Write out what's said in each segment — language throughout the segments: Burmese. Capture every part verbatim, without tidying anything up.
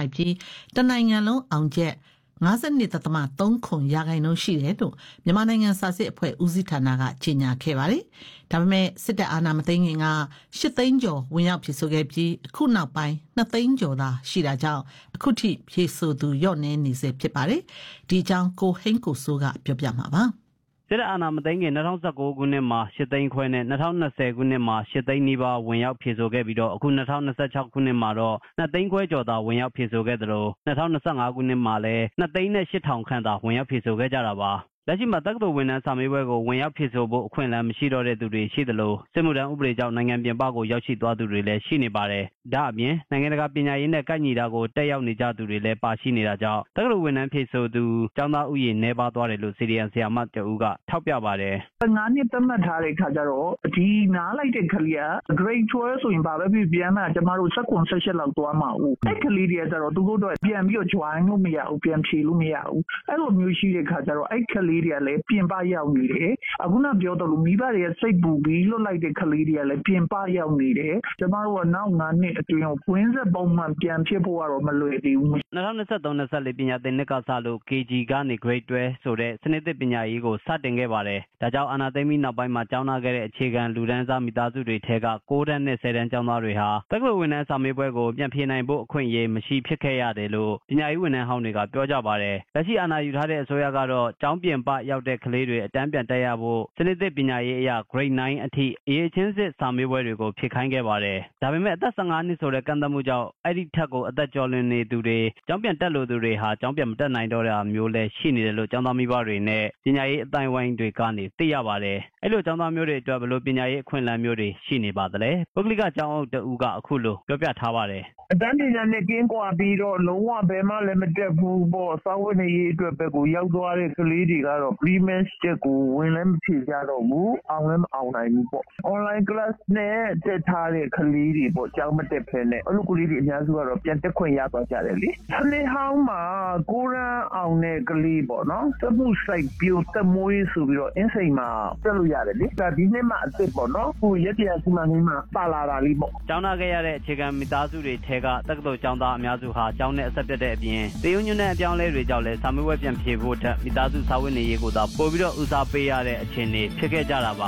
လိုက်ပြီးတနိုင်ငံလုံးအောင်ကျက်ငါးနှစ်တသမသုံးခုရာခိုင်နှုန်းရှိတယ်လို့မြန်မာနိုင်ငံစာစစ်အဖွဲ့ဦးစီးဌာနကကြေညာခဲ့ပါတယ်။ဒါပေမဲ့စစ်တပ်အာဏာမသိမ်းခင်ကရှစ်သိန်းကျော်ဝင်ရောက်ဖြစ်ဆိုခဲ့ပြီးအခုနောက်ပိုင်းနှစ်သိန်းကျော်သာရှိတာကြောင့်အခုထိဖြစ်ဆိုသူလျော့နေနေစေဖြစ်ပါတယ်။ဒီကြောင့်ကိုဟိန်းကိုစိုးကပြောပြမှာပါ။စစ်အာဏာမသိမ်းခင်၂၀၁၉ခုနှစ်မှာရှစ်သိန်းခွဲနဲ့၂၀၂၀ခုနှစ်မှာရှစ်သိန်းနီးပါးဝင်ရောက်ဖြည့်ဆို့ခဲ့ပြီးတော့အခု၂၀၂၆ခုနှစ်မှာတော့နှစ်သိန်းခွဲကျော်သာဝင်ရောက်ဖြည့်ဆို့ခဲ့သလို၂၀၂၅ခုနှစ်မှာလည်းနှစ်သိန်းနဲ့ရှစ်ထောင်ခန့်သာဝင်ရောက်ဖြည့်ဆို့ခဲ့ကြတာပါလက်ရှိမှာတက္ကသိုလ်ဝန်ထမ်းစာမေးပွဲကိုဝင်ရောက်ဖြည့်ဆို့ဖို့အခွင့်အလမ်းမရှိတော့တဲ့သူတွေရှိသလိုစစ်မှုထမ်းဥပဒေကြောင့်နိုင်ငံပြင်ပကိုရောက်ရှိသွားသူတွေလည်းရှိနေပါတယ်။ဒါအပြင်နိုင်ငံတကာပညာရေးနဲ့ကိုက်ညီတာကိုတက်ရောက်နေကြသူတွေလည်းပါရှိနေတာကြောင့်တက္ကသိုလ်ဝန်ထမ်းဖြည့်ဆို့သူကျောင်းသားဥယျာဉ်နှဲပါသွားတယ်လို့စီဒီအမ်ဆရာမတဦးကထောက်ပြပါတယ်။ငါးနှစ်သတ်မှတ်ထားတဲ့ခါကျတော့ဒီနားလိုက်တဲ့ကလေးက grade twelve ဆိုရင်ဘာပဲဖြစ်ပြန်မှာကျမတို့၁၇ ၁၈လောက်သွားမှာဦး။အဲ့ကလေးတွေကျတော့သူတို့တော့ပြန်ပြီးတော့ join လို့မရဘူးပြန်ဖြေလို့မရဘူး။အဲ့လိုမျိုးရှိတဲ့ခါကျတော့အဲ့ကလေးတွေကလည်းပြင်ပရောက်နေတယ်အခုနပြောတော့လူမိဘတွေကစိတ်ပူပြီးလွတ်လိုက်တဲ့ကလေးတွေကလည်းပြင်ပရောက်နေတယ်ကျမတို့ကနောက်ငါးနှစ်အတွင်းကိုကွင်းဆက်ပုံမှန်ပြန်ဖြစ်ဖို့ကတော့မလွယ်သေးဘူး၂၀၂၃ ၂၄ပညာသင်နှစ်ကစလို့ ကေဂျီ ကနေ grade twelve ဆိုတဲ့စနစ်သစ်ပညာရေးကိုစတင်ခဲ့ပါတယ်ဒါကြောင့်အာဏာသိမ်းပြီးနောက်ပိုင်းမှာကျောင်းသားခဲ့တဲ့အခြေခံလူတန်းစားမိသားစုတွေထဲကကိုးတန်းနဲ့ဆယ်တန်းကျောင်းသားတွေဟာတက္ကသိုလ်ဝန်ထမ်းစာမေးပွဲကိုပြန်ဖြေနိုင်ဖို့အခွင့်အရေးမရှိဖြစ်ခဲ့ရတယ်လို့ပညာရေးဝန်ထမ်းဟောင်းတွေကပြောကြပါတယ်လက်ရှိအာဏာယူထားတဲ့အစိုးရကတော့ကျောင်းပြင်ပရောက်တဲ့ကလေးတွေအတန်းပြန်တက်ရဖို့စနစ်သစ်ပညာရေးအရ grade nine အထိအရေးချင်းစစ်စာမေးပွဲတွေကိုဖြေခိုင်းခဲ့ပါတယ်ဒါပေမဲ့အသက်၁၅နှစ်ဆိုတဲ့ကန့်သတ်မှုကြောင့်အဲ့ဒီထက်ကိုအသက်ကျော်လွန်နေသူတွေကျောင်းပြန်တက်လို့သူတွေဟာကျောင်းပြန်မတက်နိုင်တော့တာမျိုးလည်းရှိနေတယ်လို့ကျောင်းသားမိဘတွေနဲ့ပညာရေးအတိုင်းဝိုင်းတွေကနေသိရပါတယ်အဲ့လိုကျောင်းသားမျိုးတွေအတွက်ဘယ်လိုပညာရေးအခွင့်အလမ်းမျိုးတွေရှိနေပါသလဲပုဂ္ဂလိကကျောင်းအုပ်တဦးကအခုလိုပြောပြထားပါတယ်အတန်းပညာနဲ့ကင်းကွာပြီးတော့လုံးဝဘယ်မှလည်းမတက်ဘူးပေါ့စာဝတ်နေရေးအတွက်ပဲကိုရောက်သွားတဲ့ကလေးတွေကတော့ pre-match တက်ကိုဝင်လည်းမဖြေကြတော့ဘူးအောင်လည်းမအောင်နိုင်ဘူးပေါ့ online class နဲ့တက်ထားတဲ့ကလေးတွေပေါ့ကျောင်းမတက်ဖ ೇನೆ အဲ့လိုကလေးတွေအများစုကတော့ပြန်တက်ခွင့်ရသွားကြတယ်လေဆနေဟောင်းမှာကိုရန်အောင်တဲ့ကလေးပေါ့နော်စမှုဆိုင်ပြိုတက်မွေးဆိုပြီးတော့အင်းစိန်မှာတက်လို့ရတယ်လေဒါဒီနေ့မှအစ်စ်ပေါ့နော်ဟိုရက်တရားစီမံကိန်းမှာပါလာတာလေးပေါ့ကျောင်းသားခဲ့ရတဲ့အခြေခံမိသားစုတွေထဲကတက္ကသိုလ်ကျောင်းသားအများစုဟာကျောင်းနဲ့အဆက်ပြတ်တဲ့အပြင်တရုံညွန့်တဲ့အပြောင်းလဲတွေကြောင့်လည်းစာမေးပွဲပြန်ဖြေဖို့ထက်မိသားစုစာဝတ်နေရေးကိုသာပို့ပြီးတော့ဦးစားပေးရတဲ့အခြေအနေဖြစ်ခဲ့ကြတာပါ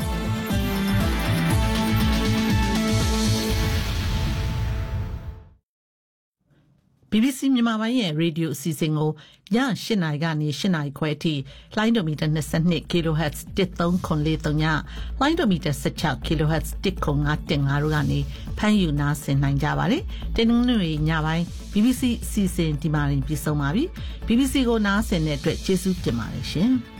ဘီဘီစီ မြန်မာပိုင်းရဲ့ရေဒီယိုအစီအစဉ်ကိုည၈နာရီကနေ၈နာရီခွဲအထိလိုင်းဒိုမီတာ၂၂ kHz တစ်သုံးခွန်လေးသုံးညလိုင်းဒိုမီတာ၁၆ kHz တစ်ခွန်ငါးတင်ငါတို့ကနေဖမ်းယူနားဆင်နိုင်ကြပါတယ်။တင်းနှွေညပိုင်း ဘီဘီစီ အစီအစဉ်ဒီမှာပြီးဆုံးပါပြီ။ ဘီဘီစီ ကိုနားဆင်တဲ့အတွက်ကျေးဇူးတင်ပါတယ်ရှင်။